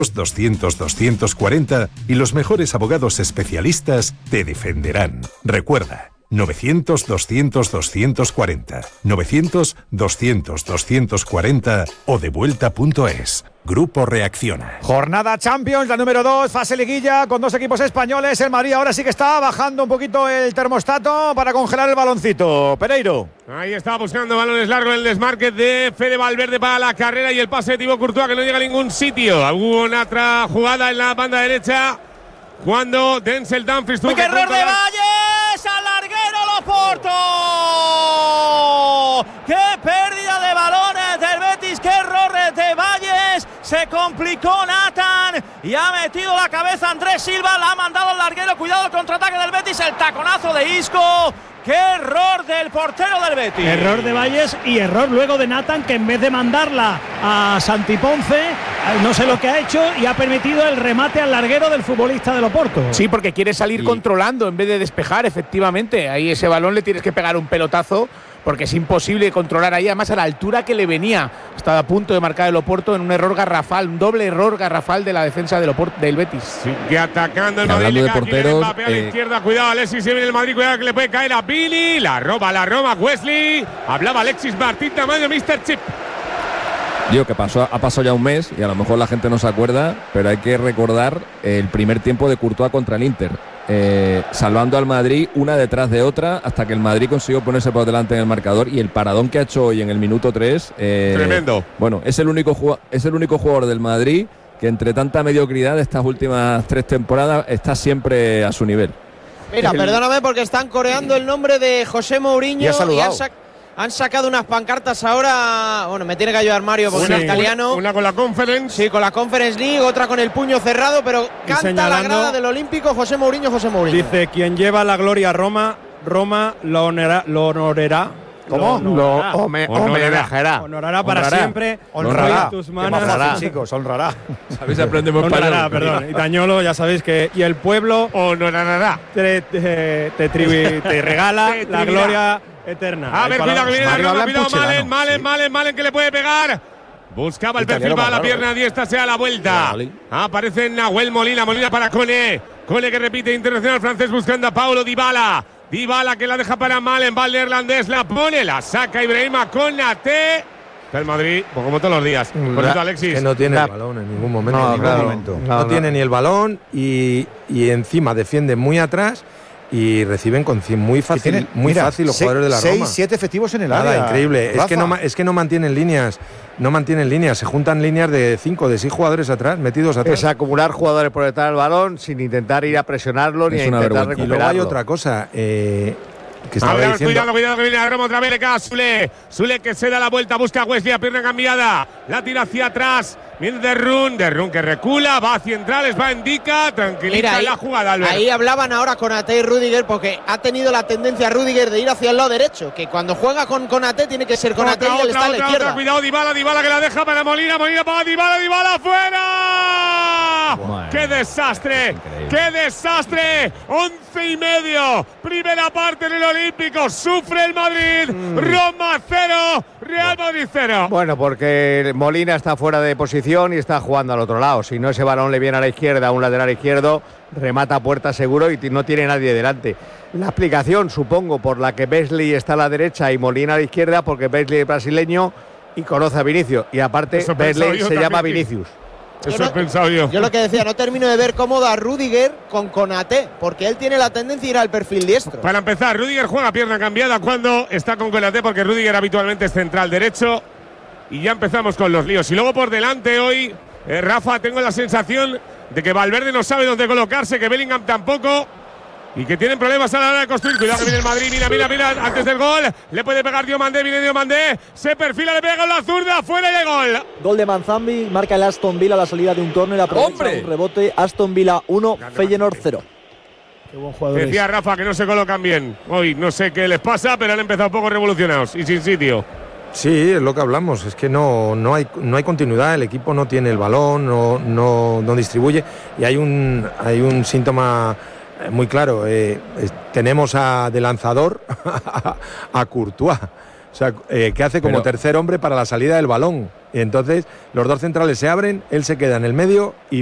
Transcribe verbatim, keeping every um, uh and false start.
doscientos doscientos cuarenta y los mejores abogados especialistas te defenderán. Recuerda, novecientos doscientos doscientos cuarenta, novecientos doscientos doscientos cuarenta o devuelta punto es. Grupo Reacciona. Jornada Champions, la número dos, fase liguilla con dos equipos españoles. El Madrid ahora sí que está bajando un poquito el termostato para congelar el baloncito. Pereiro. Ahí está buscando balones largos en el desmarque de Fede Valverde para la carrera y el pase de Thibaut Courtois que no llega a ningún sitio. Hubo una otra jugada en la banda derecha cuando Denzel Dumfries tuvo ¡qué error de Valles! ¡Al larguero Loporto! ¡Qué pérdida de balones del Betis! ¡Qué error de Valles! Se complicó Nathan y ha metido la cabeza Andrés Silva, la ha mandado al larguero. Cuidado el contraataque del Betis, el taconazo de Isco. ¡Qué error del portero del Betis! Error de Valles y error luego de Nathan, que en vez de mandarla a Santi Ponce, no sé lo que ha hecho y ha permitido el remate al larguero del futbolista del Oporto. Sí, porque quiere salir sí. controlando en vez de despejar, efectivamente. Ahí ese balón le tienes que pegar un pelotazo porque es imposible controlar ahí, además a la altura que le venía. Estaba a punto de marcar el Oporto en un error garrafal, un doble error garrafal de la defensa del, Oporto, del Betis. Sigue atacando el Madrid. Hablando de porteros, Mbappé a la eh, izquierda, cuidado Alexis, se viene el Madrid, cuidado que le puede caer a Billy. La roba, la roba Wesley. Hablaba Alexis Martín, tamaño míster Chip. Digo que pasó, ha pasado ya un mes y a lo mejor la gente no se acuerda, pero hay que recordar el primer tiempo de Courtois contra el Inter, eh, salvando al Madrid una detrás de otra hasta que el Madrid consiguió ponerse por delante en el marcador, y el paradón que ha hecho hoy en el minuto tres, eh, tremendo. Bueno, es el único es el único jugador del Madrid que entre tanta mediocridad de estas últimas tres temporadas está siempre a su nivel. Mira, el... perdóname porque están coreando el nombre de José Mourinho y, ha y han, sac han sacado unas pancartas ahora. Bueno, me tiene que ayudar Mario porque una, es italiano. Una, una con la Conference. Sí, con la Conference League, otra con el puño cerrado, pero canta la grada del Olímpico José Mourinho, José Mourinho. Dice, quien lleva la gloria a Roma, Roma lo honorará. Lo honorará. ¿Cómo? Lo honorará. Honorará para honrará. siempre. Honrará. Tus manos. Honrará, chicos, honrará. ¿Sabéis? Aprendemos honrará, perdón. Itañolo, ya sabéis que. Y el pueblo. Honorará. Te, te, te, tribu, te regala te la gloria eterna. A ver, cuidado que viene la Roma, cuidado, Malen, Malen, sí. Malen, Malen, que le puede pegar. Buscaba el perfil para la pierna diestra, sea la vuelta. Aparece Nahuel Molina, Molina para Cone. Cone que repite, internacional francés buscando a Paulo Dybala. Dybala que la deja para Malen, va el neerlandés, la pone, la saca Ibrahima Konate. Está el Madrid, pues como todos los días. Por eso, Alexis. Que no tiene el balón en ningún momento. No, en ningún claro, momento. no, no, no tiene no. ni el balón y, y encima defiende muy atrás y reciben con muy fácil, tiene, muy mira, fácil los seis, jugadores de la seis, Roma. siete efectivos en el Nada, área. increíble. Rafa. Es que, no, es que no mantienen líneas. No mantienen líneas. Se juntan líneas de cinco, de seis jugadores atrás, metidos atrás. Es acumular jugadores por detrás del balón sin intentar ir a presionarlo es ni a intentar recuperarlo. Y luego hay otra cosa. Eh, Que estaba ver, diciendo. cuidado, cuidado, que viene a Roma otra vez, le cae a Sule. Sule que se da la vuelta, busca a Wesley, a pierna cambiada. La tira hacia atrás. Viene de Run, de Run que recula, va a centrales, va a indica, tranquiliza Mira, ahí, la jugada, Albert. Ahí hablaban ahora con Ate y Rüdiger, porque ha tenido la tendencia Rüdiger de ir hacia el lado derecho, que cuando juega con Ate tiene que ser con Ate y él está a la izquierda. Otra, cuidado, Dybala, Dybala que la deja para Molina, Molina para Dybala, Dybala fuera. Bueno, ¡qué desastre! ¡Qué desastre! Once y medio, primera parte en el Olímpico, sufre el Madrid, mm. Roma cero, Real Madrid cero. Bueno, porque Molina está fuera de posición y está jugando al otro lado. Si no, ese balón le viene a la izquierda, a un lateral izquierdo, remata a puerta seguro y no tiene nadie delante. La explicación, supongo, por la que Beasley está a la derecha y Molina a la izquierda, porque Beasley es brasileño y conoce a Vinicius. Y aparte, Beasley se también. llama Vinicius. Eso yo he no, pensado yo. Yo lo que decía, no termino de ver cómodo a Rüdiger con Konate, porque él tiene la tendencia a ir al perfil diestro. Para empezar, Rüdiger juega pierna cambiada cuando está con Konate, porque Rüdiger habitualmente es central derecho. Y ya empezamos con los líos. Y luego por delante hoy, eh, Rafa, tengo la sensación de que Valverde no sabe dónde colocarse, que Bellingham tampoco. Y que tienen problemas a la hora de construir. Cuidado que viene el Madrid, mira, mira, mira, antes del gol. Le puede pegar Diomandé, viene Diomandé. Se perfila, le pega con la zurda, fuera de gol. Gol de Manzambi, marca el Aston Villa a la salida de un córner, aprovecha un rebote. Aston Villa uno, Feyenoord cero. Qué buen jugador. Decía Rafa que no se colocan bien. Hoy no sé qué les pasa, pero han empezado un poco revolucionados y sin sitio. Sí, es lo que hablamos, es que no, no, hay, no hay continuidad, el equipo no tiene el balón, no, no, no distribuye y hay un, hay un síntoma muy claro, eh, eh, tenemos a, de lanzador a, a Courtois, o sea, eh, que hace como Pero, tercer hombre para la salida del balón. Y entonces los dos centrales se abren, él se queda en el medio y